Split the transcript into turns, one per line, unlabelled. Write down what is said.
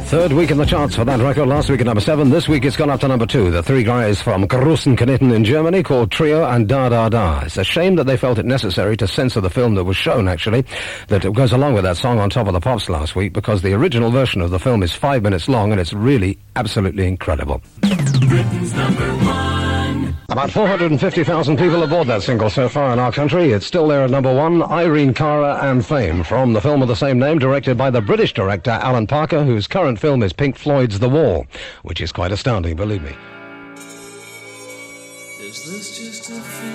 Third week in the charts for that record. Last week at number 7. This week it's gone up to number 2. The three guys from Großen Knitten in Germany called Trio and Da Da Da. It's a shame that they felt it necessary to censor the film that was shown, actually, that goes along with that song On Top of the Pops last week, because the original version of the film is 5 minutes long and it's really absolutely incredible.
Britain's number 1.
About 450,000 people aboard that single so far in our country. It's still there at number 1. Irene Cara and Fame, from the film of the same name, directed by the British director Alan Parker, whose current film is Pink Floyd's The Wall, which is quite astounding, believe me.
Is this just a